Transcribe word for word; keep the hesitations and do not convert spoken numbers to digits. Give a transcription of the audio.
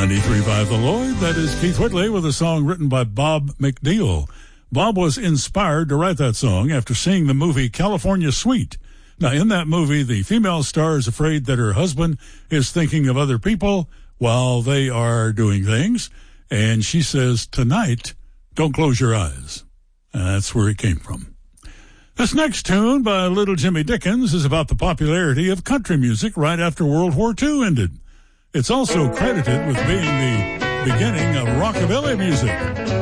ninety-three point five The Lloyd, that is Keith Whitley with a song written by Bob McNeil. Bob was inspired to write that song after seeing the movie California Suite. Now, in that movie, the female star is afraid that her husband is thinking of other people while they are doing things, and she says, tonight, don't close your eyes. And that's where it came from. This next tune by Little Jimmy Dickens is about the popularity of country music right after World War Two ended. It's also credited with being the beginning of rockabilly music.